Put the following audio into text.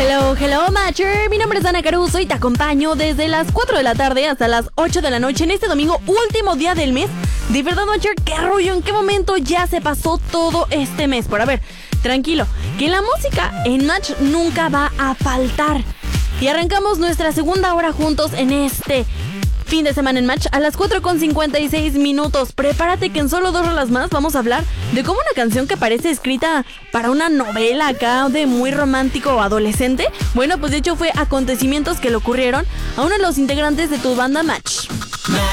Hello, Matcher. Mi nombre es Ana Caruso y te acompaño desde las 4 de la tarde hasta las 8 de la noche en este domingo, último día del mes. De verdad, Matcher, qué rollo, en qué momento ya se pasó todo este mes. Por a ver, tranquilo, que la música en Match nunca va a faltar. Y arrancamos nuestra segunda hora juntos en este fin de semana en Match a las 4:56. Prepárate que en solo 2 rolas más vamos a hablar de cómo una canción que parece escrita para una novela acá de muy romántico o adolescente, bueno, pues de hecho fue acontecimientos que le ocurrieron a uno de los integrantes de tu banda Match.